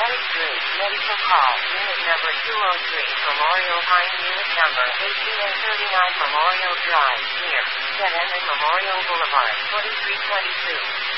Medic Medical Call, Unit Number 203, Memorial Pine, Unit Number 1839 Memorial Drive, near, Dead End and Memorial Boulevard, 2322.